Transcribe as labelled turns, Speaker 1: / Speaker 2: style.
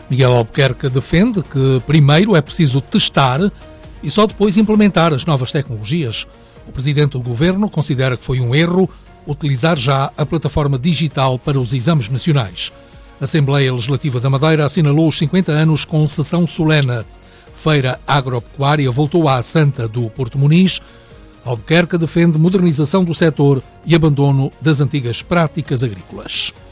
Speaker 1: Miguel Albuquerque defende que primeiro é preciso testar e só depois implementar as novas tecnologias. O presidente do governo considera que foi um erro utilizar já a plataforma digital para os exames nacionais. A Assembleia Legislativa da Madeira assinalou os 50 anos com sessão solene. Feira Agropecuária voltou à Santa do Porto Muniz. Albuquerque defende modernização do setor e abandono das antigas práticas agrícolas.